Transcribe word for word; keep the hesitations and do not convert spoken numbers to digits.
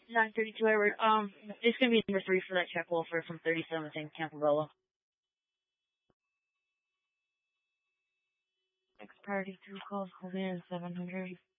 nine thirty-two Edward. Um, it's gonna be number three for that check welfare from thirty-seventh in Campobello. Next priority two calls, call in seven hundred.